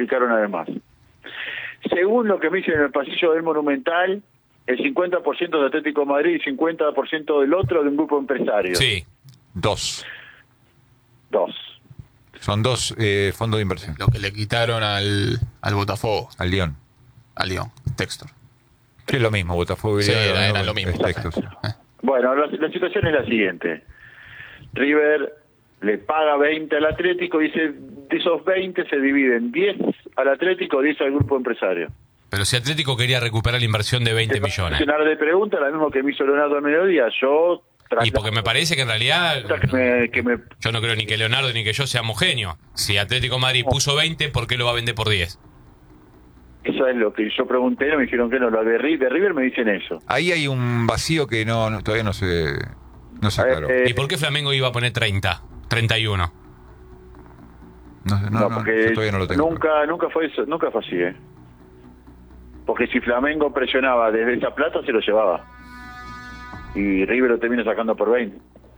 perjudicar una vez más. Según lo que me dicen en el pasillo del Monumental, el 50% de Atlético de Madrid y 50% del otro de un grupo empresario. Sí. Dos. Dos. Son dos fondos de inversión. Lo que le quitaron al Botafogo, Al Lyon. al Lyon, Textor. Que es lo mismo, Botafogo y Sí, Lyon. era lo mismo. Es Textor, sí. Bueno, la situación es la siguiente. River le paga 20 al Atlético y dice, de esos 20 se dividen 10 al Atlético, 10 al grupo empresario. Pero si Atlético quería recuperar la inversión de 20 millones. De pregunta, la misma que me hizo Leonardo al mediodía. Yo Y porque me parece que en realidad yo no creo ni que Leonardo ni que yo seamos genios. Si Atlético de Madrid puso 20, ¿por qué lo va a vender por 10? Eso es lo que yo pregunté, me dijeron que no, lo de River me dicen eso. Ahí hay un vacío que todavía no se aclaró. ¿Y por qué Flamengo iba a poner 30? 31. No, porque yo todavía no lo tengo. nunca fue eso, nunca fue así, Porque si Flamengo presionaba desde esa plata, se lo llevaba. Y River lo termina sacando por 20.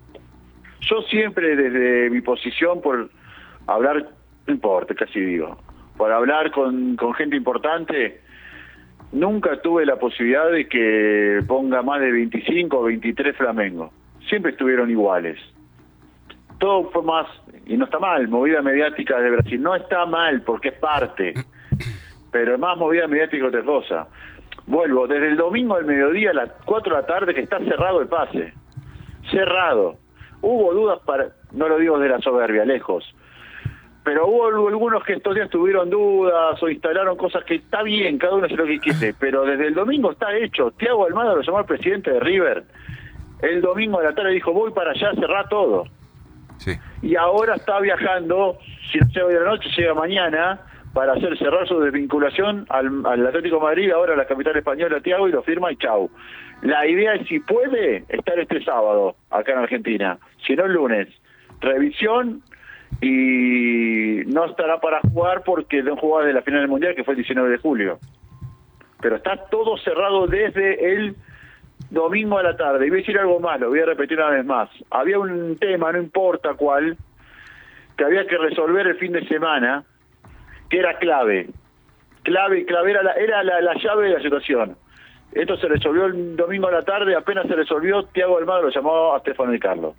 Yo siempre, desde mi posición, por hablar, no importa, casi digo, por hablar con gente importante, nunca tuve la posibilidad de que ponga más de 25 o 23 Flamengo. Siempre estuvieron iguales. Todo fue más, y no está mal, movida mediática de Brasil. No está mal, porque es parte. Pero es más movida mediática que otra cosa. Vuelvo, desde el domingo al mediodía a las 4 de la tarde que está cerrado el pase. Cerrado. Hubo dudas no lo digo de la soberbia, lejos. Pero hubo algunos que estos días tuvieron dudas o instalaron cosas que está bien, cada uno hace lo que quiere. Pero desde el domingo está hecho. Thiago Almada lo llamó al presidente de River. El domingo a la tarde dijo, voy para allá, cerrá todo. Sí. Y ahora está viajando, si no llega hoy de la noche, llega mañana, para hacer cerrar su desvinculación al Atlético de Madrid, ahora a la capital española, Thiago, y lo firma y chau. La idea es, si puede, estar este sábado acá en Argentina, si no el lunes. Revisión, y no estará para jugar porque no jugaba de la final del Mundial, que fue el 19 de julio. Pero está todo cerrado desde el domingo a la tarde. Y voy a decir algo más, lo voy a repetir una vez más. Había un tema, no importa cuál, que había que resolver el fin de semana, que era clave, era la llave de la situación. Esto se resolvió el domingo a la tarde, apenas se resolvió, Thiago Almada lo llamó a Stefano Di Carlo.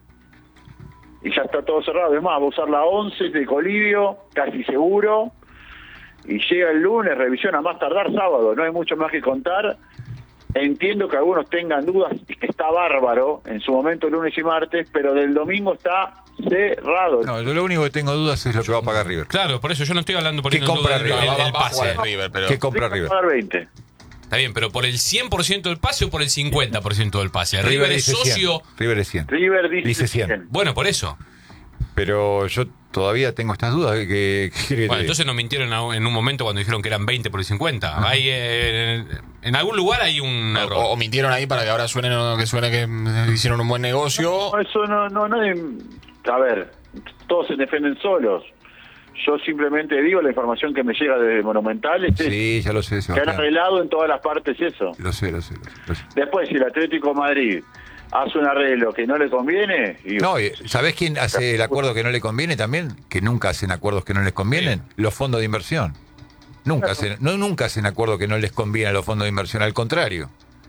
Y ya está todo cerrado. Es más, va a usar la 11 de Colivio, casi seguro, y llega el lunes, revisión a más tardar sábado, no hay mucho más que contar. Entiendo que algunos tengan dudas, y que está bárbaro en su momento lunes y martes, pero del domingo está cerrado. No, yo lo único que tengo dudas es lo que va a pagar River. Claro, por eso yo no estoy hablando por ¿Qué compra el River? pase. River, pero ¿Qué compra River? Va a pagar 20. Está bien, pero por el 100% del pase o por el 50% del pase. River es dice 100. socio. River es 100. River Dice 100. Bueno, por eso. Pero yo todavía tengo estas dudas. Bueno, entonces nos mintieron en un momento cuando dijeron que eran 20 por el 50. Hay, en algún lugar hay un error. o mintieron ahí para que ahora suene que hicieron un buen negocio. No, eso no es... A ver, todos se defienden solos. Yo simplemente digo la información que me llega de Monumental. Sí, ya lo sé. Que han arreglado en todas las partes eso. Lo sé. Después, si el Atlético de Madrid hace un arreglo que no le conviene... No, ¿sabés quién hace el acuerdo que no le conviene también? Que nunca hacen acuerdos que no les convienen. Los fondos de inversión. Nunca hacen acuerdos que no les conviene a los fondos de inversión. Al contrario.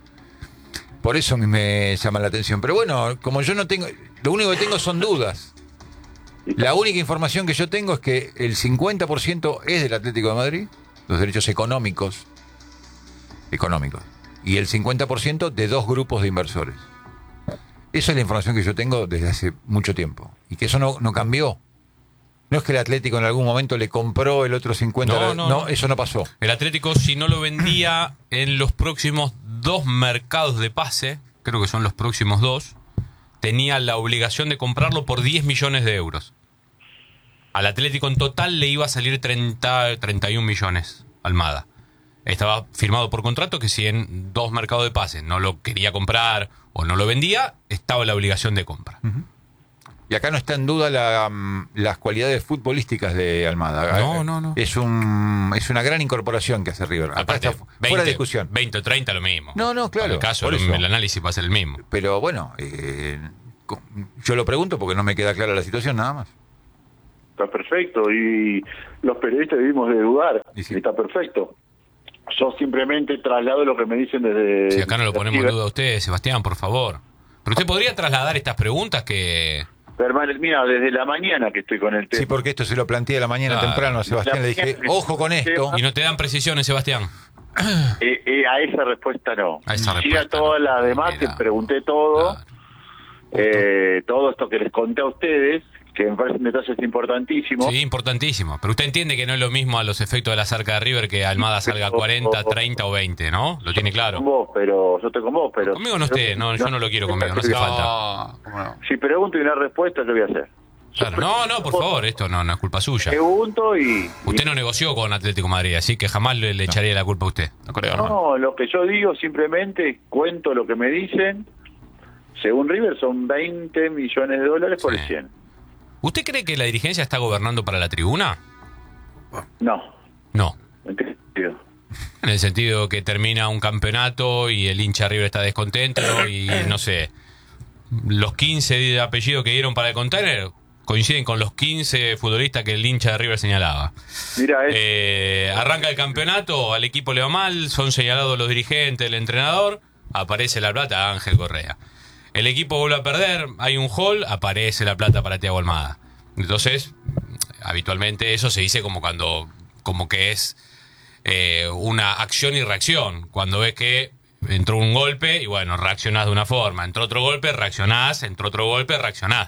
Por eso a mí me llama la atención. Pero bueno, como yo no tengo... Lo único que tengo son dudas. La única información que yo tengo es que el 50% es del Atlético de Madrid, los derechos económicos, y el 50% de dos grupos de inversores. Esa es la información que yo tengo desde hace mucho tiempo. Y que eso no cambió. No es que el Atlético en algún momento le compró el otro 50%. No, eso no pasó. El Atlético, si no lo vendía en los próximos 2 mercados de pase, creo que son los próximos 2, tenía la obligación de comprarlo por 10 millones de euros. Al Atlético en total le iba a salir 31 millones, Almada. Estaba firmado por contrato que si en 2 mercados de pase no lo quería comprar o no lo vendía, estaba la obligación de compra. Uh-huh. Y acá no está en duda las cualidades futbolísticas de Almada. No. Es una gran incorporación que hace River. Acá Aparte, está fuera de discusión. 20 o 30 lo mismo. No, claro. En el caso, el análisis va a ser el mismo. Pero bueno, yo lo pregunto porque no me queda clara la situación, nada más. está perfecto. Y los periodistas debimos de dudar, Y sí. está perfecto. Yo simplemente traslado lo que me dicen desde... Si acá no lo ponemos en duda a usted, Sebastián, por favor. Pero usted podría trasladar estas preguntas que... Mira, desde la mañana que estoy con el tema. Sí, porque esto se lo planteé a la mañana Claro. temprano a Sebastián. Le dije, ojo con esto. Y no te dan precisiones, Sebastián. A esa respuesta no. A esa Sí, respuesta a todas no. las demás que Mira. pregunté todo, Claro. todo esto que les conté a ustedes, que me parecen detalles importantísimos. Sí, importantísimo. Pero usted entiende que no es lo mismo a los efectos de la cerca de River que Almada salga 40, 30 o 20, ¿no? Lo tiene Con claro. vos, pero yo estoy con vos, pero... Conmigo no esté, no, yo no lo quiero conmigo, no hace falta. No, ¿cómo no? Si pregunto y una respuesta, ¿qué voy a hacer? Claro. No, por favor, esto no es culpa suya. Pregunto y... Usted no negoció con Atlético de Madrid, así que jamás le echaría la culpa a usted. No creo, no. No, lo que yo digo simplemente cuento lo que me dicen. Según River son 20 millones de dólares por Sí. el 100. ¿Usted cree que la dirigencia está gobernando para la tribuna? No, No. ¿en qué sentido? En el sentido que termina un campeonato y el hincha River está descontento y no sé, los 15 de apellido que dieron para el container coinciden con los 15 futbolistas que el hincha de River señalaba. Mira, Arranca el campeonato, al equipo le va mal, son señalados los dirigentes, el entrenador, aparece la plata a Ángel Correa. El equipo vuelve a perder, hay un gol, aparece la plata para Thiago Almada. Entonces, habitualmente eso se dice como que es una acción y reacción. Cuando ves que entró un golpe y bueno, reaccionás de una forma, entró otro golpe, reaccionás, entró otro golpe, reaccionás.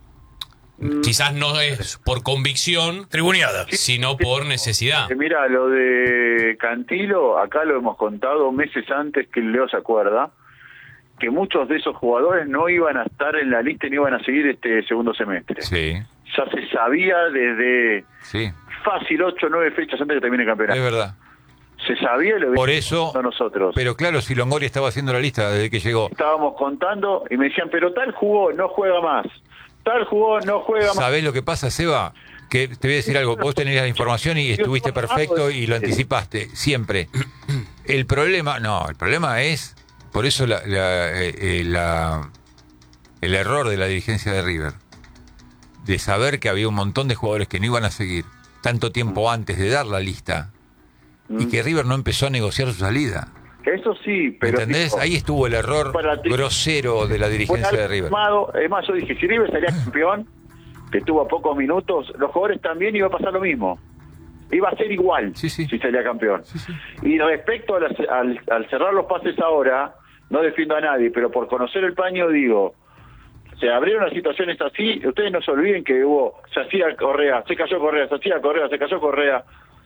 Quizás no es por convicción, Tribuneada. sino por necesidad. Mira, lo de Cantilo, acá lo hemos contado meses antes que Leo se acuerda, que muchos de esos jugadores no iban a estar en la lista y no iban a seguir este segundo semestre. Sí, Ya se sabía desde sí, fácil 8 o 9 fechas antes de que termine el es campeonato. verdad. Se sabía y lo Por habíamos eso, contado nosotros. pero claro, si Longoria estaba haciendo la lista desde que llegó. Estábamos contando y me decían, pero tal jugó, no juega más. Tal jugó, no juega más. ¿Sabés lo que pasa, Seba? Que te voy a decir algo, vos tenías la información y estuviste perfecto y lo anticipaste, siempre. El problema es, por eso el error de la dirigencia de River, de saber que había un montón de jugadores que no iban a seguir tanto tiempo antes de dar la lista y que River no empezó a negociar su salida. Eso sí, pero... ¿Entendés? digo, Ahí estuvo el error para ti- grosero de la fue dirigencia algo de River. armado. Además, yo dije, si River salía campeón, que tuvo pocos minutos, los jugadores también iba a pasar lo mismo. Iba a ser igual Sí, sí. si salía campeón. Sí, sí. Y respecto al cerrar los pases ahora, no defiendo a nadie, pero por conocer el paño digo, se abrieron las situaciones así, ustedes no se olviden que se hacía Correa, se cayó Correa, se hacía Correa, se cayó Correa.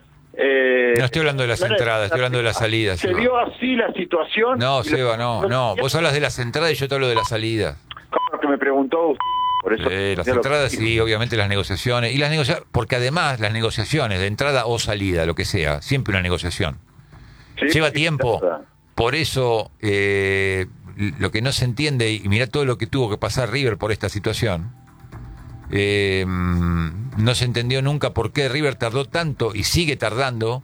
No estoy hablando de las entradas, estoy hablando de las salidas. Se Seba. dio así la situación. No, y Seba, no. Vos hablas de las entradas y yo te hablo de las salidas. Lo que me preguntó usted, por eso. Las ya lo- entradas sí, obviamente las negociaciones. Y porque además las negociaciones de entrada o salida, lo que sea, siempre una negociación. Sí, Lleva sí, tiempo. es verdad. Por eso, lo que no se entiende, y mirá todo lo que tuvo que pasar River por esta situación, no se entendió nunca por qué River tardó tanto y sigue tardando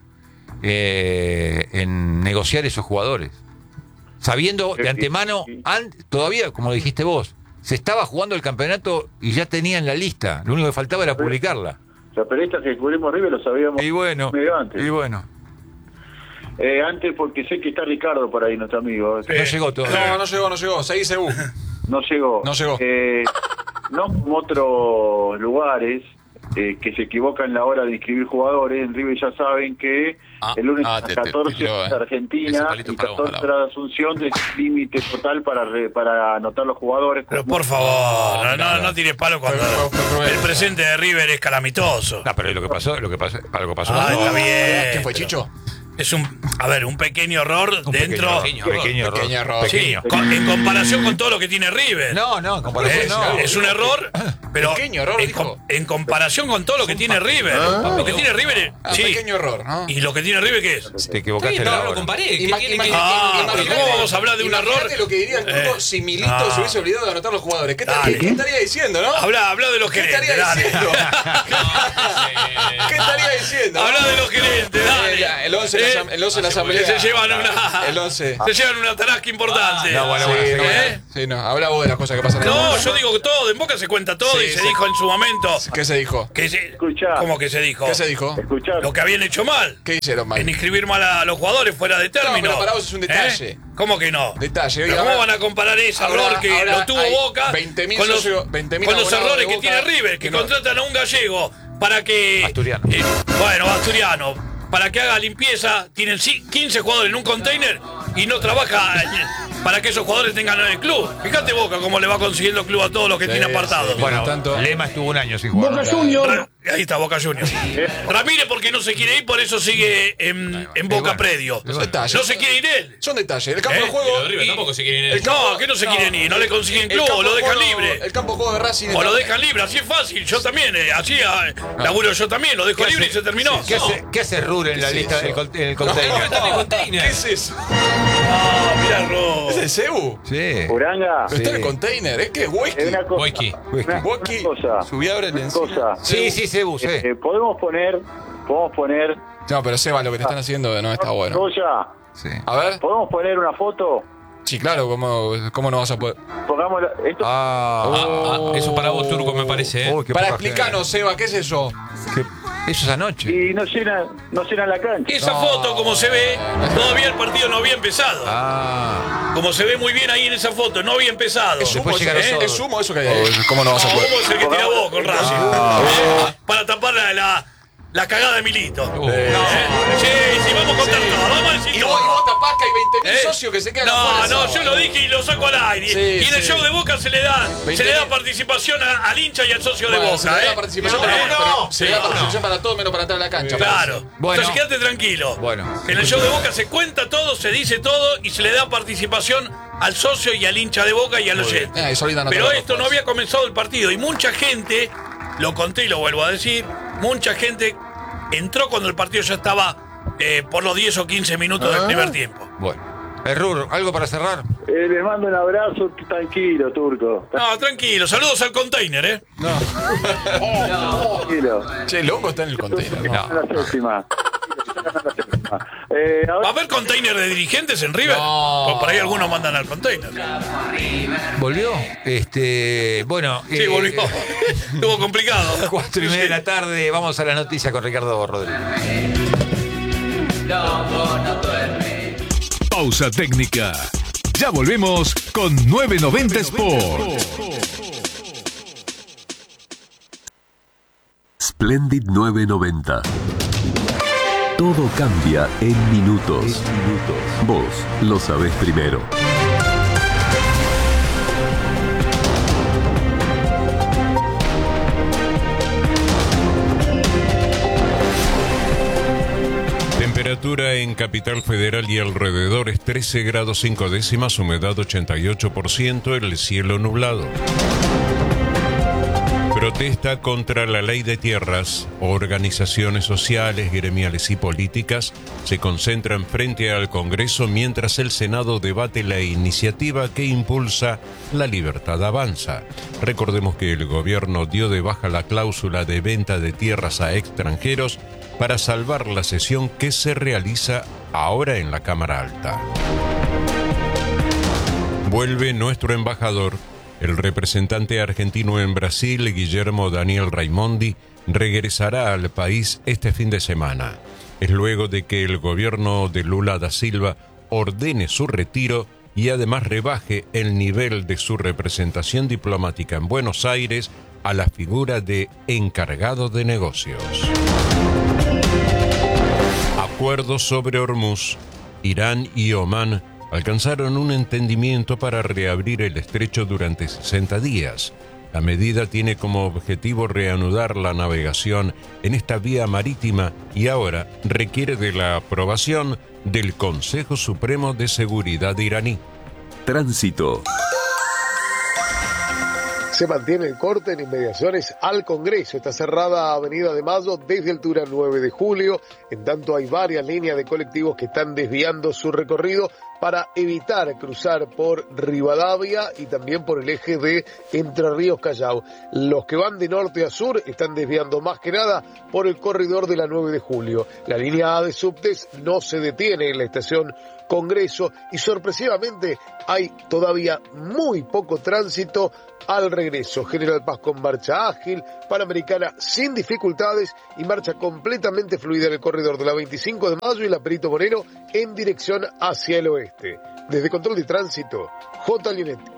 en negociar esos jugadores. Sabiendo de antemano, todavía, como dijiste vos, se estaba jugando el campeonato y ya tenían la lista. Lo único que faltaba era publicarla. Los periodistas que cubrimos River lo sabíamos Y bueno, medio antes. Antes porque sé que está Ricardo por ahí, nuestro amigo. No llegó todavía. No llegó. Seguí Cebú. No llegó. No llegó. No como otros lugares que se equivocan la hora de inscribir jugadores. En River ya saben que el lunes a te 14 tiró, es Argentina Ese palito y para vos, 14 Malao. la Asunción es límite total para anotar los jugadores. Pero por favor, no tires palo cuando Fue el presente de River es calamitoso. No, pero lo que pasó. Ah, está bien. ¿Quién fue, Chicho? Es un pequeño error dentro. Pequeño error. Sí, en comparación con todo lo que tiene River. No, en comparación no. Es un error, pero Pequeño error, dijo. en comparación con todo lo que tiene River. Lo que tiene River, sí. Pequeño error, ¿no? ¿Y lo que tiene River qué es? Te equivocaste Está bien, la pero lo hora. comparé. ¿Qué Ima- tiene ima- que- Ah, pero ¿cómo vamos a hablar de un Imagínate error? lo que diría el turco si Milito Ah. se hubiese olvidado de anotar los jugadores. ¿Qué Dale. estaría diciendo, no? Habla de los ¿Qué gerentes, estaría dale. diciendo? ¿Qué estaría diciendo? Habla de los gerentes, dale. 11 en la asamblea. Se llevan una. El 11. Se llevan una tarasca importante. No, bueno, Sí, no. Habla vos de las cosas que pasan en el No, mundo. yo digo que todo, en Boca se cuenta todo Sí, y se sí. dijo en su momento. ¿Qué se dijo? Escuchá. ¿Cómo que se dijo? ¿Qué se dijo? Escuchá. Lo que habían hecho mal. ¿Qué hicieron mal? En inscribir mal a los jugadores fuera de término. pero para vos es un detalle. ¿Cómo que no? Detalle. Pero ¿cómo van a comparar ese error que ahora lo tuvo hay Boca 20.000 con los, socios, 20.000 con los abonados errores de que Boca tiene River, que que no- contratan a un gallego para que... Asturiano. Bueno, asturiano. Para que haga limpieza, tienen 15 jugadores en un container y no trabaja para que esos jugadores tengan el club. Fíjate Boca cómo le va consiguiendo club a todos los que tiene apartados. sí. Bueno, tanto- Lema estuvo un año sin jugar. Ahí está Boca Juniors. Ramírez porque no se quiere ir, por eso sigue en Boca bueno, Predio. Son detalles. No se quiere ir él. Son detalles. El campo de Y juego. Los River tampoco se quieren ir. el campo- No, que no se quieren ir, no le consiguen el club, campo lo de dejan juego- libre. El campo de juego de Racing. O lo dejan libre, así es fácil. Yo también, así laburo yo también, lo dejo libre y se terminó. ¿Qué hace Rure en la lista eso? en el container? Está en el container. ¿Qué es eso? Ah, mirá, Ro. ¿Es el CEU? Sí. Uranga. Pero está en el container. ¿Es que es whisky? Es una cosa. Wiki. Una Whisky. cosa. Subí ahora el Una cosa. Sí, Cebu, sí. Podemos poner. No, pero Seba, lo que te están haciendo no está bueno. Goya, Sí. A ver. podemos poner una foto. Sí, claro, ¿cómo no vas a poder? Pongamos esto. Eso para vos, Turco, me parece. Uy, qué Para poca explicarnos, Seba, ¿qué es eso? gente. Eso es anoche. Y no llenan la cancha. Esa foto, como se ve, todavía el partido no había empezado. Como se ve muy bien ahí en esa foto, no había empezado. ¿Es humo, Después llegaron eso? todos. ¿Es humo eso que hay ahí? ¿Cómo no vas a No, poder? ¿cómo es el que tira vos con Racing? Para tapar la cagada de Milito. Sí, vamos a contar todo, vamos a decir Y todo. vos tapás que hay 20.000 socios que se quedan afuera. No, yo lo dije y lo saco al aire. Sí, y en el sí. show de Boca se le da 20.000. participación al hincha y al socio de Bueno, Boca. se le da participación, se le da participación para todos menos para entrar a la cancha. Claro. Bueno. Entonces quédate tranquilo. Bueno. En el show de Boca se cuenta todo, se dice todo y se le da participación al socio y al hincha de Boca y al oyente. Y Solita no Pero te lo esto no había comenzado el partido y mucha gente, lo conté y lo vuelvo a decir, mucha gente entró cuando el partido ya estaba por los 10 o 15 minutos del primer tiempo. Bueno. Rur, ¿algo para cerrar? Les mando un abrazo, tranquilo, Turco. No, tranquilo, saludos al container, Tranquilo. Che, Longo está en el container. Están en la séptima. ¿Va a haber container de dirigentes en River? No. Pues por ahí algunos mandan al container. ¿Volvió? Bueno. Sí, volvió. Estuvo complicado. 4:30 de la tarde, vamos a las noticias con Ricardo Rodríguez. Pausa técnica. Ya volvemos con 990 Sport. Splendid 990. Todo cambia en minutos. Vos lo sabés primero. Temperatura en Capital Federal y alrededores 13 grados 5 décimas, humedad 88%, el cielo nublado. Protesta contra la ley de tierras. Organizaciones sociales, gremiales y políticas se concentran frente al Congreso mientras el Senado debate la iniciativa que impulsa La Libertad Avanza. Recordemos que el gobierno dio de baja la cláusula de venta de tierras a extranjeros para salvar la sesión que se realiza ahora en la Cámara Alta. Vuelve nuestro embajador. El representante argentino en Brasil, Guillermo Daniel Raimondi, regresará al país este fin de semana. Es luego de que el gobierno de Lula da Silva ordene su retiro y además rebaje el nivel de su representación diplomática en Buenos Aires a la figura de encargado de negocios. Acuerdos sobre Hormuz. Irán y Omán alcanzaron un entendimiento para reabrir el estrecho durante 60 días. La medida tiene como objetivo reanudar la navegación en esta vía marítima y ahora requiere de la aprobación del Consejo Supremo de Seguridad iraní. Tránsito. Se mantiene el corte en inmediaciones al Congreso. Está cerrada Avenida de Mayo desde altura 9 de julio. En tanto, hay varias líneas de colectivos que están desviando su recorrido para evitar cruzar por Rivadavia y también por el eje de Entre Ríos Callao. Los que van de norte a sur están desviando más que nada por el corredor de la 9 de julio. La línea A de subtes no se detiene en la estación Congreso y sorpresivamente hay todavía muy poco tránsito al regreso. General Paz con marcha ágil, Panamericana sin dificultades y marcha completamente fluida en el corredor de la 25 de Mayo y la Perito Moreno en dirección hacia el oeste. Desde Control de Tránsito, J. Linetti.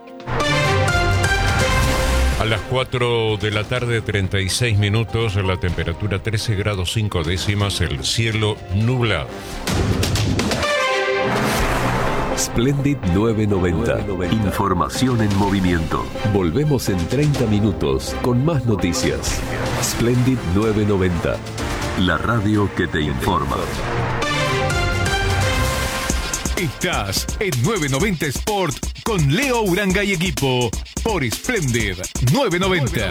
A las 4 de la tarde, 36 minutos, la temperatura 13 grados 5 décimas, el cielo nublado. Splendid 990. Información en movimiento. Volvemos en 30 minutos con más noticias. Splendid 990. La radio que te informa. Estás en 990 Sport con Leo Uranga y equipo por Splendid 990.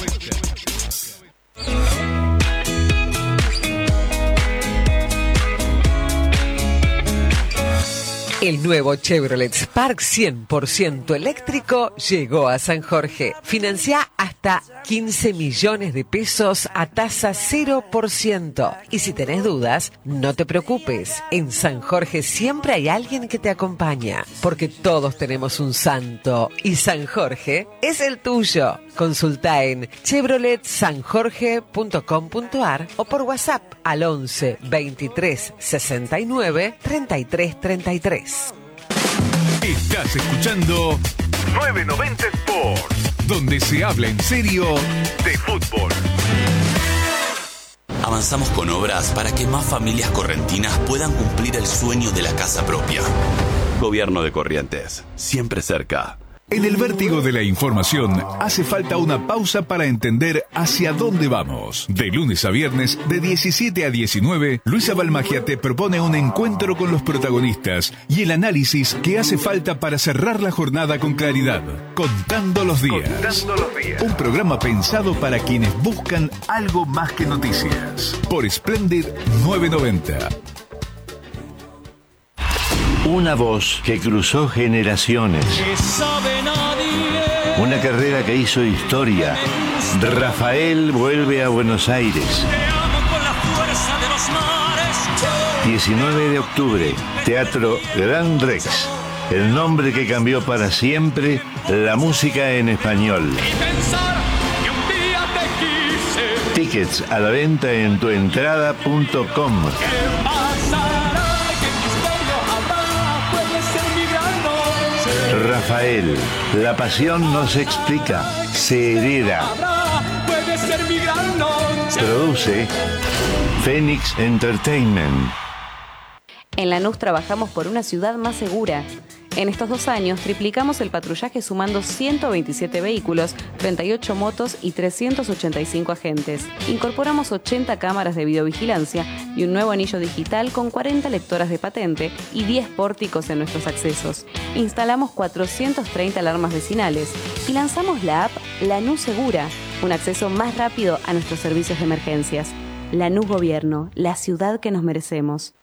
El nuevo Chevrolet Spark 100% eléctrico llegó a San Jorge. Financia hasta 15 millones de pesos a tasa 0%. Y si tenés dudas, no te preocupes. En San Jorge siempre hay alguien que te acompaña. Porque todos tenemos un santo. Y San Jorge es el tuyo. Consulta en chevroletsanjorge.com.ar o por WhatsApp al 11 23 69 33 33. Estás escuchando 990 Sport, donde se habla en serio de fútbol. Avanzamos con obras para que más familias correntinas puedan cumplir el sueño de la casa propia. Gobierno de Corrientes, siempre cerca. En el vértigo de la información hace falta una pausa para entender hacia dónde vamos. De lunes a viernes, de 17 a 19, Luisa Balmagia te propone un encuentro con los protagonistas y el análisis que hace falta para cerrar la jornada con claridad. Contando los días. Un programa pensado para quienes buscan algo más que noticias. Por Splendid 990. Una voz que cruzó generaciones. Una carrera que hizo historia. Rafael vuelve a Buenos Aires. 19 de octubre, Teatro Gran Rex. El nombre que cambió para siempre la música en español. Tickets a la venta en tuentrada.com. Rafael, la pasión no se explica, se hereda. Produce Phoenix Entertainment. En Lanús trabajamos por una ciudad más segura. En estos 2 años triplicamos el patrullaje sumando 127 vehículos, 38 motos y 385 agentes. Incorporamos 80 cámaras de videovigilancia y un nuevo anillo digital con 40 lectoras de patente y 10 pórticos en nuestros accesos. Instalamos 430 alarmas vecinales y lanzamos la app Lanús Segura, un acceso más rápido a nuestros servicios de emergencias. Lanús Gobierno, la ciudad que nos merecemos.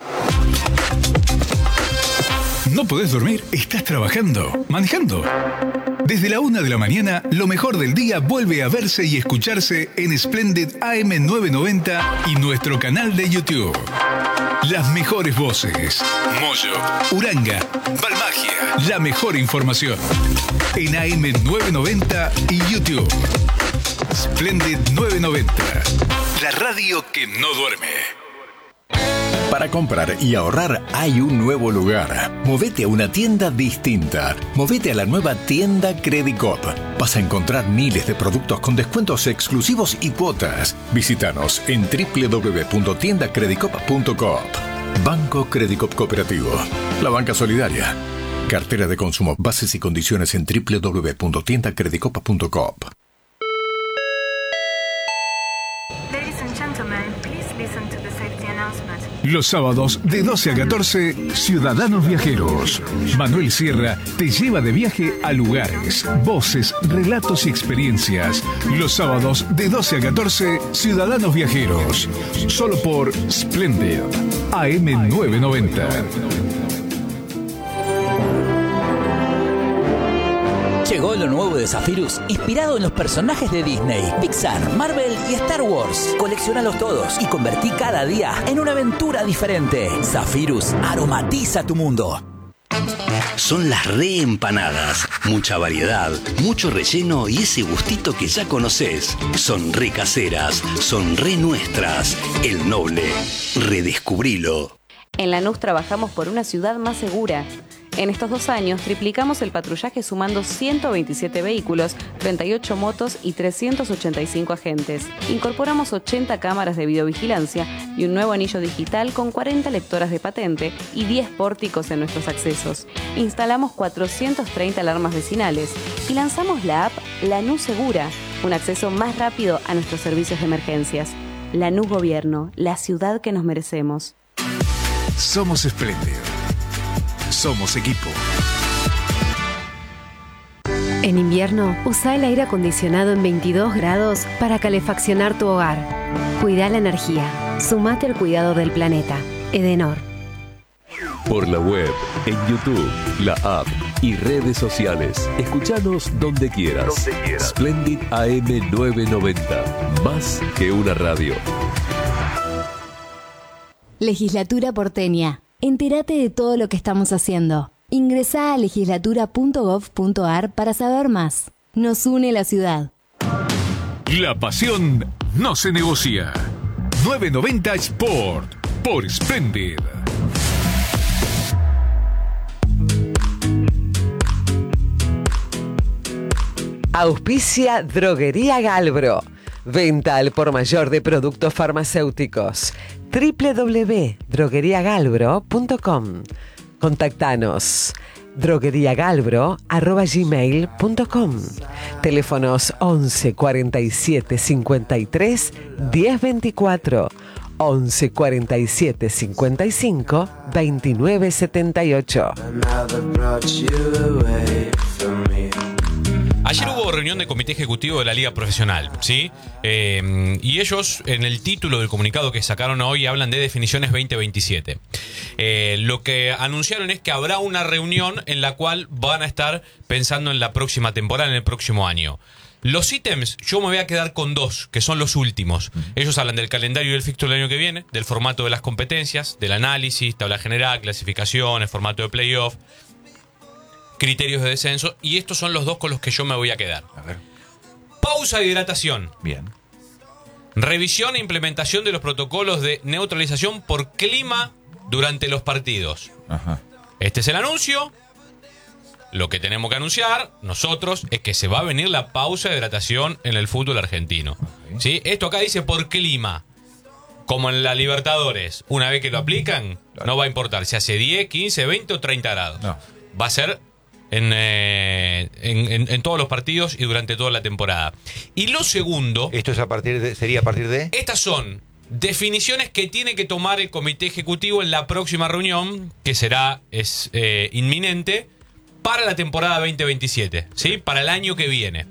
¿No podés dormir? ¿Estás trabajando? ¿Manejando? Desde la 1 de la mañana, lo mejor del día vuelve a verse y escucharse en Splendid AM 990 y nuestro canal de YouTube. Las mejores voces. Moyo, Uranga, Balmagia. La mejor información. En AM 990 y YouTube. Splendid 990. La radio que no duerme. Para comprar y ahorrar hay un nuevo lugar. Movete a una tienda distinta. Movete a la nueva tienda Credicop. Vas a encontrar miles de productos con descuentos exclusivos y cuotas. Visítanos en www.tiendacredicop.coop. Banco Credicop Cooperativo. La banca solidaria. Cartera de consumo. Bases y condiciones en www.tiendacredicop.coop. Los sábados de 12 a 14, Ciudadanos Viajeros. Manuel Sierra te lleva de viaje a lugares, voces, relatos y experiencias. Los sábados de 12 a 14, Ciudadanos Viajeros. Solo por Splendid, AM990. Llegó lo nuevo de Zephyrus, inspirado en los personajes de Disney, Pixar, Marvel y Star Wars. Colecciónalos todos y convertí cada día en una aventura diferente. Zephyrus aromatiza tu mundo. Son las reempanadas. Mucha variedad, mucho relleno y ese gustito que ya conoces. Son re caseras, son re nuestras. El Noble, redescubrilo. En Lanús trabajamos por una ciudad más segura. En estos 2 años triplicamos el patrullaje sumando 127 vehículos, 38 motos y 385 agentes. Incorporamos 80 cámaras de videovigilancia y un nuevo anillo digital con 40 lectoras de patente y 10 pórticos en nuestros accesos. Instalamos 430 alarmas vecinales y lanzamos la app Lanús Segura, un acceso más rápido a nuestros servicios de emergencias. Lanús Gobierno, la ciudad que nos merecemos. Somos Splendid. Somos equipo. En invierno, usa el aire acondicionado en 22 grados para calefaccionar tu hogar. Cuida la energía. Sumate al cuidado del planeta. Edenor. Por la web, en YouTube, la app y redes sociales. Escuchanos donde quieras. Splendid AM990. Más que una radio. Legislatura porteña. Entérate de todo lo que estamos haciendo. Ingresá a legislatura.gov.ar para saber más. Nos une la ciudad. La pasión no se negocia. 990 Sport por Splendid. Auspicia Droguería Galbro. Venta al por mayor de productos farmacéuticos. www.drogueriagalbro.com. Contactanos. drogueriagalbro@gmail.com. Teléfonos 11 47 53 10 24. 11 47 55 29 78. Ayer hubo reunión de comité ejecutivo de la Liga Profesional, ¿sí? Y ellos, en el título del comunicado que sacaron hoy, hablan de definiciones 2027. Lo que anunciaron es que habrá una reunión en la cual van a estar pensando en la próxima temporada, en el próximo año. Los ítems, yo me voy a quedar con 2, que son los últimos. Ellos hablan del calendario del fixture del año que viene, del formato de las competencias, del análisis, tabla general, clasificaciones, formato de playoff, criterios de descenso, y estos son los 2 con los que yo me voy a quedar. A ver. Pausa de hidratación. Bien. Revisión e implementación de los protocolos de neutralización por clima durante los partidos. Ajá. Este es el anuncio. Lo que tenemos que anunciar nosotros es que se va a venir la pausa de hidratación en el fútbol argentino. Okay. ¿Sí? Esto acá dice por clima. Como en la Libertadores. Una vez que lo aplican, claro, no va a importar si hace 10, 15, 20 o 30 grados. No. Va a ser en todos los partidos y durante toda la temporada. Y lo segundo... ¿Esto es sería a partir de...? Estas son definiciones que tiene que tomar el comité ejecutivo en la próxima reunión, que será inminente, para la temporada 2027, ¿sí? Para el año que viene.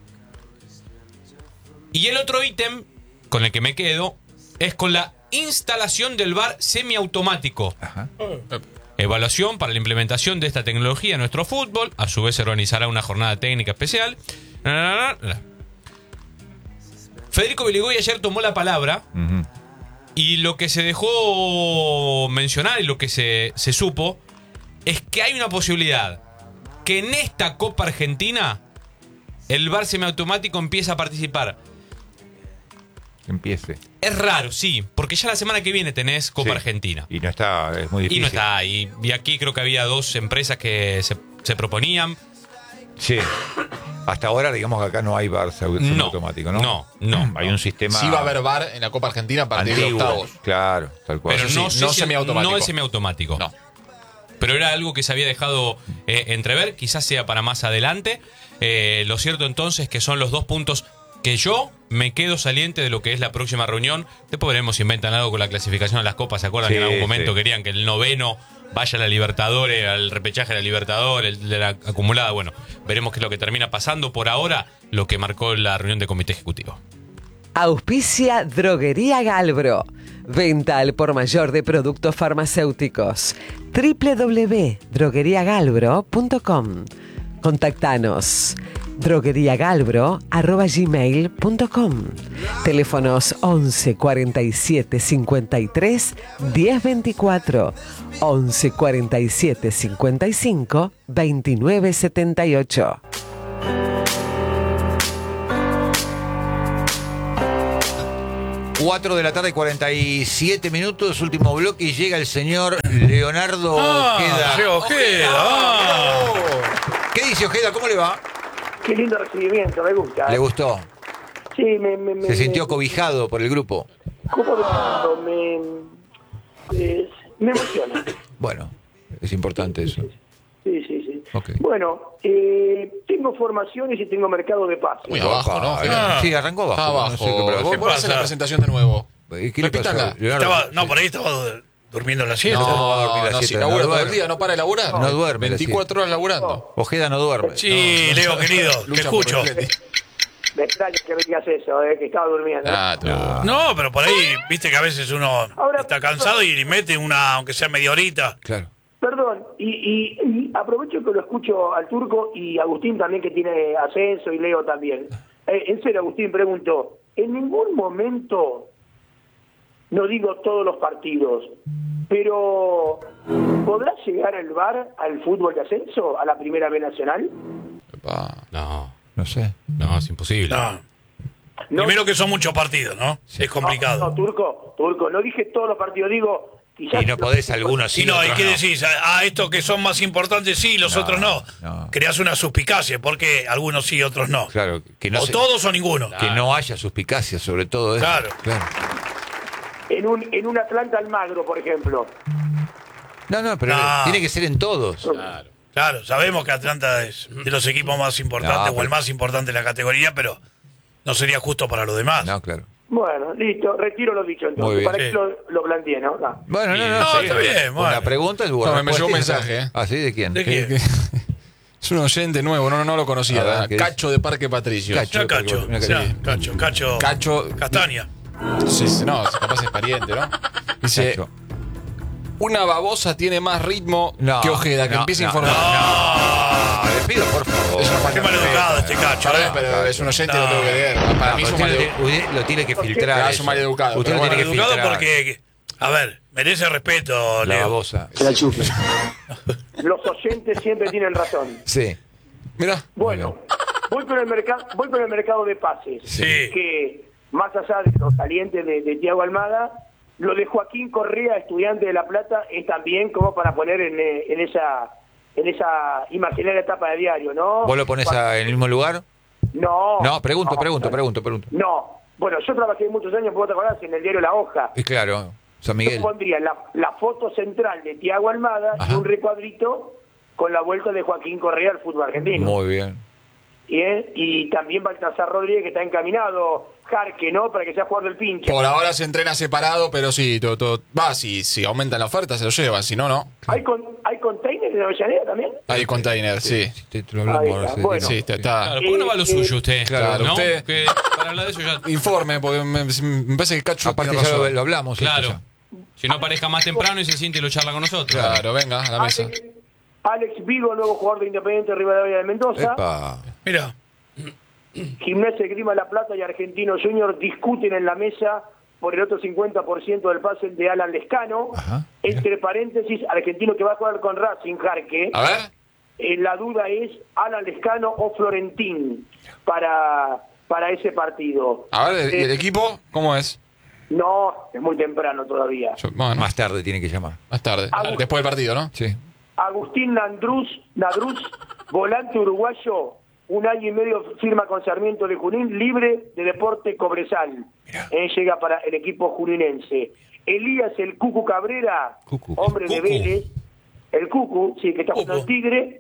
Y el otro ítem con el que me quedo es con la instalación del VAR semiautomático. Ajá. Evaluación para la implementación de esta tecnología en nuestro fútbol. A su vez se organizará una jornada técnica especial. Federico Beligoy ayer tomó la palabra. Uh-huh. Y lo que se dejó mencionar y lo que se supo es que hay una posibilidad que en esta Copa Argentina el VAR semiautomático empiece a participar. Empiece. Es raro, sí, porque ya la semana que viene tenés Copa Argentina. Y no está, es muy difícil. Y no está, y aquí creo que había 2 empresas que se proponían. Sí. Hasta ahora, digamos que acá no hay VAR automático, ¿no? No. Hay un sistema... Sí va a haber VAR en la Copa Argentina a partir de octavos. Claro, tal cual. Pero no semiautomático. No es semiautomático. No. Pero era algo que se había dejado entrever, quizás sea para más adelante. Lo cierto entonces que son los 2 puntos que yo me quedo saliente de lo que es la próxima reunión. Después veremos si inventan algo con la clasificación a las copas. ¿Se acuerdan que en algún momento querían que el noveno vaya a la Libertadores, al repechaje de la Libertadores, el de la acumulada? Bueno, veremos qué es lo que termina pasando. Por ahora, lo que marcó la reunión de comité ejecutivo. Auspicia Droguería Galbro. Venta al por mayor de productos farmacéuticos. www.drogueriagalbro.com. Contactanos. drogueriagalbro@gmail.com. Teléfonos 11 47 53 10 24, 11 47 55 29 78. Cuatro de la tarde, 47 minutos, último bloque, y llega el señor Leonardo Ojeda. Ojeda. ¿Qué dice Ojeda? ¿Cómo le va? Qué lindo recibimiento, me gusta. ¿Le gustó? Sí, ¿Se sintió cobijado por el grupo? Me emociona. Bueno, es importante eso. Sí, sí, sí. Okay. Bueno, tengo formaciones y tengo mercado de pases. Muy abajo, ¿no? Sí, arrancó abajo. Abajo. No sé qué pasa. Vos hacer la presentación de nuevo. ¿Qué le pasó? Por ahí estaba durmiendo la siesta. ¿Cómo va a dormir la si siesta? labura No todo el duerme. día, no para de laburar. No duerme. 24 horas laburando. Ojeda no duerme. Sí, Leo, querido, te escucho. Me extraña que me digas eso, que estaba durmiendo. No, pero por ahí, viste que a veces uno está cansado y mete una, aunque sea media horita. Claro. Perdón, y aprovecho que lo escucho al Turco y Agustín también, que tiene ascenso, y Leo también. En serio, Agustín, pregunto, ¿en ningún momento, no digo todos los partidos, pero ¿podrá llegar el VAR al fútbol de ascenso, a la Primera B Nacional? No sé. No, es imposible. No. Primero que son muchos partidos, ¿no? Sí. Es complicado. No, Turco, no dije todos los partidos, digo... Y no podés algunos sí, y no, ¿y otros qué no. decís? Estos que son más importantes sí, los otros no. Creás una suspicacia, porque algunos sí, otros no. Claro, que no o todos o ninguno. Que no haya suspicacia, sobre todo eso. Claro. En un Atlanta Almagro, por ejemplo. No, pero tiene que ser en todos. Claro, sabemos que Atlanta es de los equipos más importantes o el más importante de la categoría, pero no sería justo para los demás. No, claro. Bueno, listo, retiro lo dicho entonces. Para que lo planteé, ¿no? Bueno, está bien. Bueno. La pregunta es me llegó un mensaje. ¿Ah, sí? ¿De quién? ¿De quién? Es un oyente nuevo, no lo conocía. Cacho de Parque Patricio. Cacho. Castaña. Sí, no, capaz es pariente, ¿no? Dice, una babosa tiene más ritmo que Ojeda, que empiece a informar. Le pido, por favor. Qué maleducado este Cacho. Pero es un oyente, lo tengo que leer. Para mí es un maleducado. Lo tiene que filtrar. Es un maleducado. Usted lo tiene que filtrar. Porque, a ver, merece respeto, La Leo. babosa. Los oyentes siempre tienen razón. Sí. Mira. Bueno, voy con el mercado de pases. Sí. Que más allá de los salientes de Thiago Almada, lo de Joaquín Correa, Estudiante de La Plata, es también como para poner en esa imaginaria etapa de diario, ¿no? ¿Vos lo pones en el mismo lugar? No. No, pregunto. No. Bueno, yo trabajé muchos años, ¿vos te acordás? En el diario La Hoja. Y claro, San Miguel. Yo pondría la foto central de Thiago Almada y un recuadrito con la vuelta de Joaquín Correa al fútbol argentino. Muy bien. Y también Baltasar Rodríguez, que está encaminado, Jarque, ¿no? Para que sea jugador del pinche. Por ahora se entrena separado, pero sí, si aumentan la oferta se lo llevan, si no, no. ¿Hay container en Avellaneda también? Hay container, sí. Te lo hablamos. Bueno. Sí, está. Claro, ¿por qué no va lo suyo usted? Claro, ¿no? usted- Que para hablar de eso ya... Informe, porque me parece que Cacho Aparte tiene ya razón. lo hablamos. Claro. esto Si no aparezca más temprano y se siente y lo charla con nosotros. Claro, venga, a la mesa. Alex Vigo, nuevo jugador de Independiente Rivadavia de Mendoza. Epa. Mira. Gimnasia Grima La Plata y Argentino Junior discuten en la mesa por el otro 50% del pase de Alan Lescano. Entre paréntesis, Argentino que va a jugar con Racing, Jarque. A ver. La duda es Alan Lescano o Florentín para ese partido. A ver, ¿y el equipo cómo es? No, es muy temprano todavía. Bueno, Más tarde tiene que llamar. más tarde. Después del partido, ¿no? Sí. Agustín Nadruz, volante uruguayo, 1 año y medio firma con Sarmiento de Junín, libre de Deporte Cobresal. Llega para el equipo juninense. Elías el Cucu Cabrera, hombre de Vélez, el Cucu, sí, que está jugando el Tigre,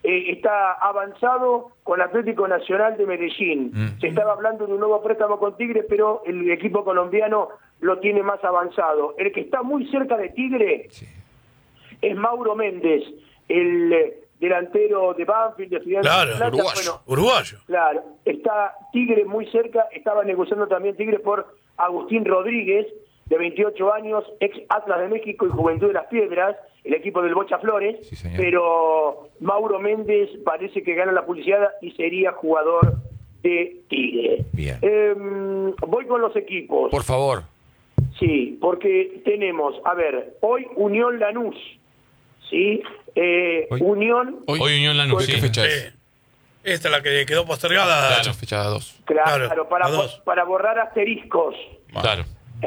está avanzado con Atlético Nacional de Medellín. Se estaba hablando de un nuevo préstamo con Tigre, pero el equipo colombiano lo tiene más avanzado. El que está muy cerca de Tigre es Mauro Méndez, el delantero de Banfield, de Estudiantes de Plata. Uruguayo. Claro, está Tigre muy cerca, estaba negociando también Tigre por Agustín Rodríguez, de 28 años, ex Atlas de México y Juventud de las Piedras, el equipo del Bocha Flores, pero Mauro Méndez parece que gana la publicidad y sería jugador de Tigre. Bien. Voy con los equipos. Por favor. Sí, porque tenemos, a ver, hoy Unión Lanús, ¿sí? Unión... Hoy Unión Lanús, ¿Qué fecha es? Esta es la que quedó postergada. Claro, fecha 2. Claro, para borrar asteriscos. Claro.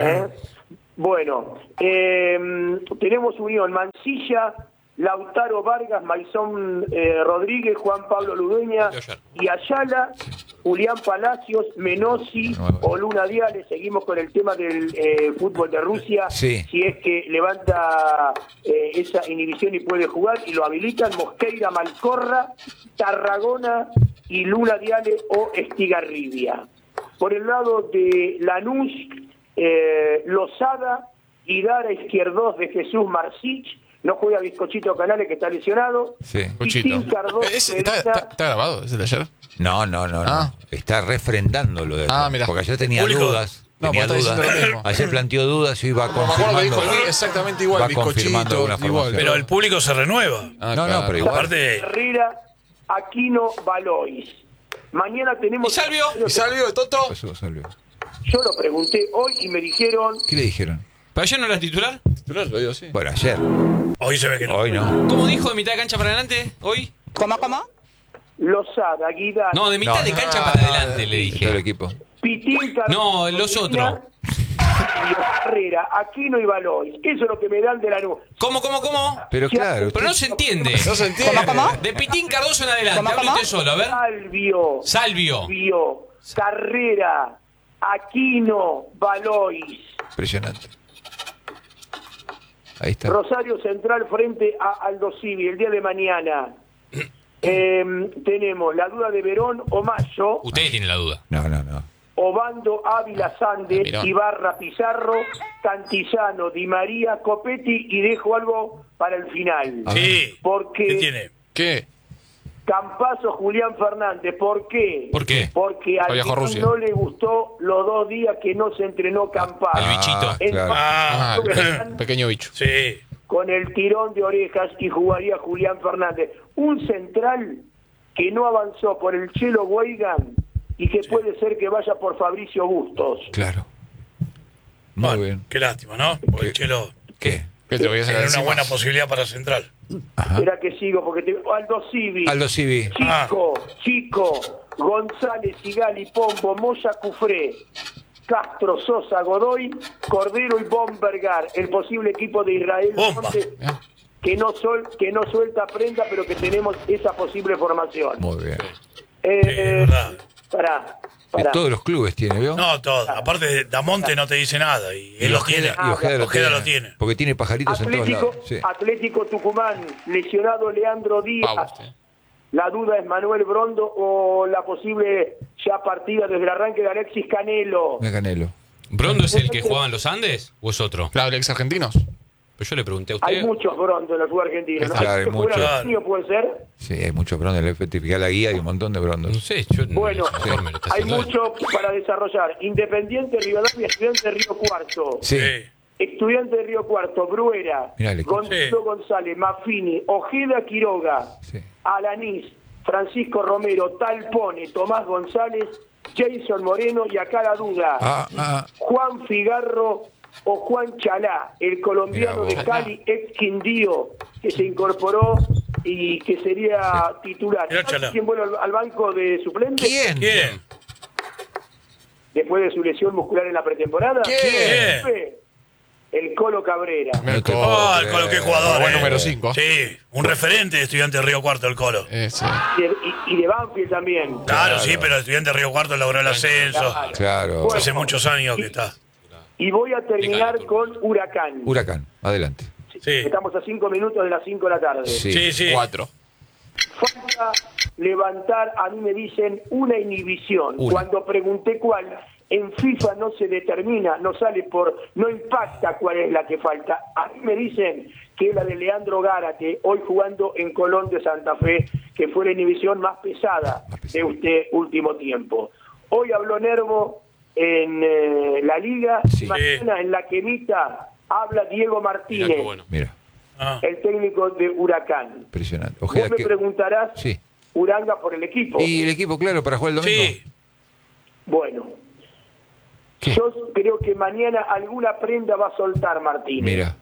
Bueno, tenemos Unión, Mansilla, Lautaro Vargas, Maisón Rodríguez, Juan Pablo Ludueña y Ayala, Julián Palacios, Menossi o Luna Diales. Seguimos con el tema del fútbol de Rusia. Sí. Si es que levanta esa inhibición y puede jugar y lo habilitan, Mosqueira, Malcorra, Tarragona y Luna Diales o Estigarribia. Por el lado de Lanús, Lozada y Dara Izquierdos de Jesús Marcich. No juega Bizcochito Canales, que está lesionado. Sí. Pitín Cardoso, ¿Está grabado? ¿Es el de ayer? No. Está refrendando lo de ayer. Mira. Porque ayer tenía dudas. Ayer planteó dudas y iba confirmando. Dijo exactamente igual, Bizcochito. Pero el público se renueva. Pero igual. Aparte, Herrera, Aquino, Valois. Mañana tenemos... ¿Y Salvio de Toto? Yo lo pregunté hoy y me dijeron... ¿Qué le dijeron? ¿Pero ayer no era titular? Titular, lo digo, sí. Bueno, ayer. Hoy se ve que no. Hoy no. ¿Cómo dijo de mitad de cancha para adelante? ¿Hoy? ¿Cómo? Lozada, Guidar... No, de mitad de cancha para adelante, le dije. Todo el equipo. Pitín Cardoso... No, los otros. Herrera, Aquino y Valois. Eso es lo que me dan de la luz. ¿Cómo? Pero claro. Pero no se entiende. No se entiende. De Pitín Cardoso en adelante. Hable usted solo, a ver. Salvio. Carrera, Aquino, Valois. Impresionante. Ahí está. Rosario Central frente a Aldo Civi el día de mañana. Tenemos la duda de Verón o Mayo. Usted tiene la duda. No. Obando, Ávila, Sande, Ibarra, Pizarro, Cantillano, Di María, Copetti, y dejo algo para el final. Sí. Porque ¿Qué tiene? ¿Qué? Campazo, Julián Fernández. ¿Por qué? ¿Por qué? Porque a León no le gustó los 2 días que no se entrenó Campazo. El bichito. Pequeño bicho. Sí. Con el tirón de orejas y jugaría Julián Fernández. Un central que no avanzó por el Chelo Weigan y que puede ser que vaya por Fabricio Bustos. Claro. Muy bien. Qué lástima, ¿no? Porque el Chelo... ¿Qué? Era una buena posibilidad para Central. Espera que sigo, porque Aldo Civi. Chico, González, Sigali, Pombo, Moya, Cufré, Castro, Sosa, Godoy, Cordero y Bombergar, el posible equipo de Israel que no suelta prenda, pero que tenemos esa posible formación. Muy bien. Pará. Todos los clubes tiene, ¿vio? No, todos. Aparte, Damonte no te dice nada y él lo tiene. Y Ojeda lo tiene. Porque tiene pajaritos en todos lados. Sí. Atlético Tucumán, lesionado Leandro Díaz. La duda es Manuel Brondo o la posible ya partida desde el arranque de Alexis Canelo. ¿Brondo es el que jugaba en los Andes o es otro? Claro, ex argentinos. Pero yo le pregunté a usted. Hay muchos Brondo en los fútbol argentinos. Claro, hay muchos. ¿Puede ser? Sí, hay muchos Brondo. Le certifica la guía y un montón de Brondos. No sé, bueno, hay mucho para desarrollar. Independiente Rivadavia, Estudiante de Río Cuarto. Sí. Estudiante de Río Cuarto, Bruera, Gonzalo González, Maffini, Ojeda Quiroga, Alanís, Francisco Romero, Talpone, Tomás González, Jason Moreno y acá la duda. Juan Figarro o Juan Chalá, el colombiano de Cali, ex Quindío, que se incorporó y que sería titular. ¿Quién vuelve al banco de suplentes? ¿Quién? Después de su lesión muscular en la pretemporada. ¿Quién? El Colo Cabrera. El Colo, qué jugador. Buen número 5. Sí, un referente de Estudiante de Río Cuarto, el Colo. Y de Banfield también. Claro, sí, pero Estudiante de Río Cuarto logró el ascenso. Claro. Bueno, hace muchos años que está. Y voy a terminar con Huracán. Adelante. Estamos a 5 minutos de las 5 de la tarde. Sí. 4. falta levantar, a mí me dicen, una inhibición. Cuando pregunté cuál, en FIFA no se determina, no impacta cuál es la que falta. A mí me dicen que es la de Leandro Gárate, hoy jugando en Colón de Santa Fe, que fue la inhibición más pesada de este último tiempo. Hoy habló Nervo en la Liga, mañana en la quemita habla Diego Martínez, Mira. el técnico de Huracán. Impresionante. Vos me preguntarás, Uranga por el equipo. Y el equipo, claro, para jugar el domingo. Sí. Bueno, yo creo que mañana alguna prenda va a soltar Martínez. Mira.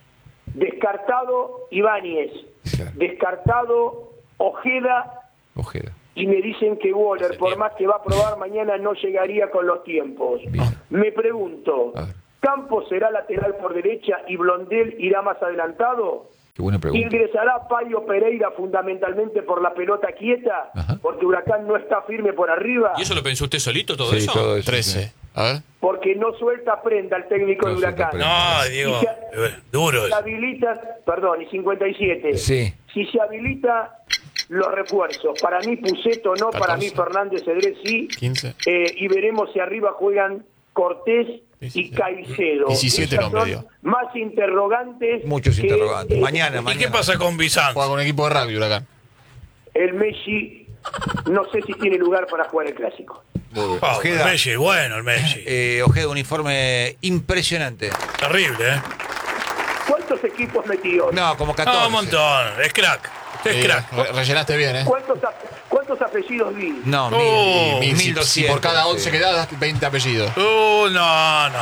Descartado Ibáñez, descartado Ojeda. Y me dicen que Waller, por más que va a probar mañana, no llegaría con los tiempos. Me pregunto, ¿Campos será lateral por derecha y Blondel irá más adelantado? Qué buena pregunta. ¿Ingresará Paio Pereira fundamentalmente por la pelota quieta? Porque Huracán no está firme por arriba. ¿Y eso lo pensó usted solito, todo eso? Todo eso 13. A ver. Porque no suelta prenda el técnico de Huracán. No, Diego, duro se habilita, perdón, y 57. Sí. Si se habilita los refuerzos, para mí Puceto no, 14. para mí Fernández Cedrés sí. 15. Y veremos si arriba juegan Cortés y Caicedo. 17 Esas nombres, son más interrogantes. Muchos que, interrogantes. Mañana. ¿Y qué pasa con Bizancio? Juega con un equipo de rugby Huracán. El Messi, no sé si tiene lugar para jugar el clásico. Ojeda. El Messi, bueno, el Messi. Ojeda, un informe impresionante. Terrible, ¿eh? ¿Cuántos equipos metió? No, como 14. No, un montón. Es crack. Es crack. Rellenaste bien, ¿eh? ¿Cuántos apellidos vi? No, 1200. Por cada 11 que das, 20 apellidos. No. No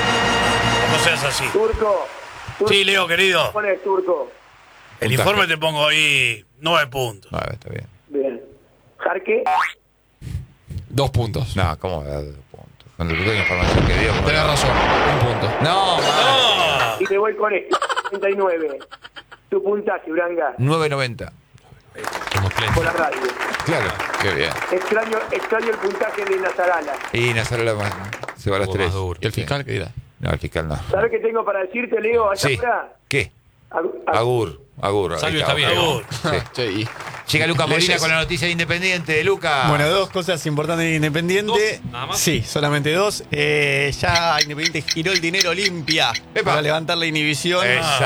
seas así. Turco. Sí, Leo, querido. Pone el Turco. El informe te pongo ahí 9 puntos. Está bien. Bien. ¿Jarque? 2 puntos. No, ¿cómo va a dar 2 puntos? Cuando tú tenés información que dio. Tenés razón, 1 punto. No. Y te voy con esto. 39. Tu puntaje, Uranga. 9.90. Por la radio. Claro, qué bien. Extraño el puntaje de Nazarala. Y Nazarala se va a las 3. ¿Y el fiscal qué dirá? No, el fiscal no. ¿Sabes qué tengo para decirte, Leo? Sí. ¿Qué? Agur. Salvio está bien. Agur. Sí. Llega Lucas Molina con la noticia de Independiente. Lucas. Bueno, 2 cosas importantes de Independiente. ¿Dos? ¿Nada más? Sí, solamente 2. Ya Independiente giró el dinero limpia para levantar la inhibición.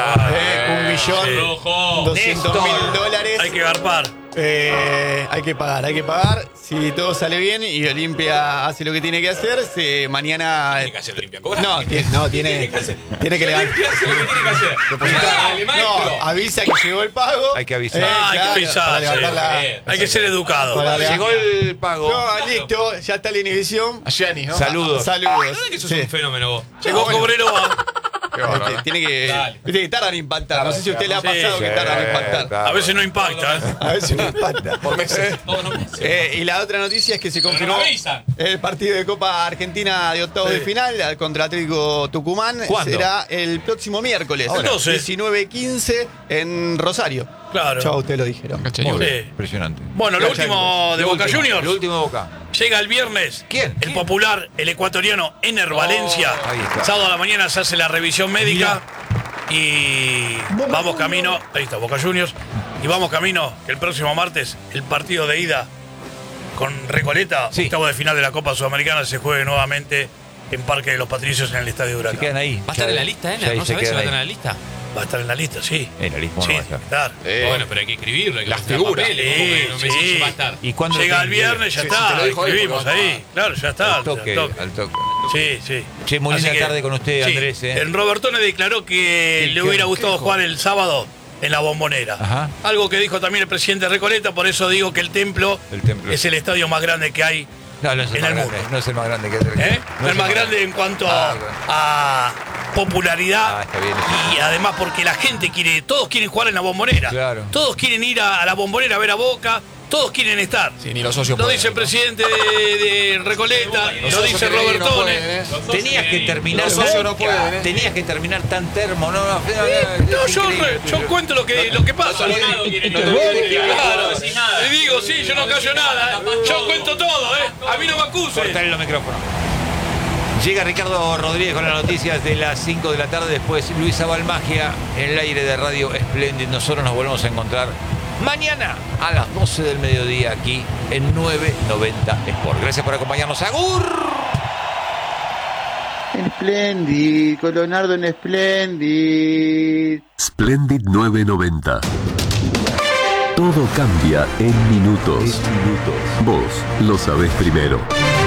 $1.200.000. Hay que garpar. Hay que pagar. Si todo sale bien y Olimpia hace lo que tiene que hacer, mañana. Tiene que hacer Olimpia. Tiene que levantar. No, avisa que llegó el pago. Hay que avisar. Hay que avisar. Hay que ser educado. Llegó el pago. No, listo, ya está la inhibición. A Gianni, ¿no? Saludos. Que sos un fenómeno vos. Llegó Cobreloa. Tiene que tardan en impactar. No sé si a usted le ha pasado que tardan en impactar. A veces no impacta. A veces no impacta. Por meses. Y la otra noticia es que se confirmó el partido de Copa Argentina de octavos de final contra Atlético Tucumán. ¿Cuándo? Será el próximo miércoles, 19:15 en Rosario. Claro. Ya ustedes lo dijeron. Impresionante. Bueno, lo último de Boca Juniors. Lo último de Boca. Llega el viernes. ¿Quién? El popular, el ecuatoriano Ener Valencia. Ahí está. Sábado a la mañana se hace la revisión médica. Y vamos camino. Ahí está, Boca Juniors. Y vamos camino que el próximo martes el partido de ida con Recoleta, octavo de final de la Copa Sudamericana, se juegue nuevamente en Parque de los Patricios en el Estadio Huracán. Se quedan ahí. ¿Va a estar en la lista, Ener? ¿No sabés si va a estar en la lista? Va a estar en la lista, sí. En la lista sí, no va a estar. Bueno, pero hay que escribirlo. Hay que Las mostrar figuras. papeles, ¿cómo que no me decís va a estar? ¿Y cuándo llega lo el tienen? viernes, ya Sí, está. te lo dijo ahí, Escribimos porque ahí. Claro, ya está. Al toque. Sí, sí. Che, muy Así linda que, tarde con usted, Andrés. En Robertone declaró que le hubiera gustado jugar el sábado en la Bombonera. Ajá. Algo que dijo también el presidente Recoleta, por eso digo que el templo es el estadio más grande que hay No, no es el en más el grande. mundo. No es el más grande que hay. No es el más grande en cuanto a popularidad está bien. y además porque la gente quiere, todos quieren jugar en la Bombonera. Claro. Todos quieren ir a la Bombonera a ver a Boca. Todos quieren estar. Sí, ni los socios Lo pueden, dice el ¿no? presidente de Recoleta, lo dice Robertone. Tenías que terminar. Los socios no pueden, Tenías que terminar tan termo. No, No, yo cuento lo que pasa. Claro. Y digo, sí, yo no callo nada. Yo cuento todo, A mí no me acusen. Cortale los micrófonos. Llega Ricardo Rodríguez con las noticias de las 5 de la tarde. Después Luisa Balmagia en el aire de Radio Splendid. Nosotros nos volvemos a encontrar mañana a las 12 del mediodía aquí en 990 Sport. Gracias por acompañarnos. ¡Agur! Splendid, con Leonardo en Splendid. Splendid 990. Todo cambia en minutos. Vos lo sabés primero.